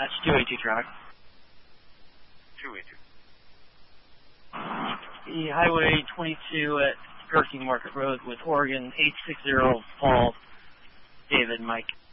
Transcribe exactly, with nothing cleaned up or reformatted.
That's two eighty-two traffic. two eighty-two. The Highway twenty-two at Gerke Market Road with Oregon eight six zero, Paul, David, Mike.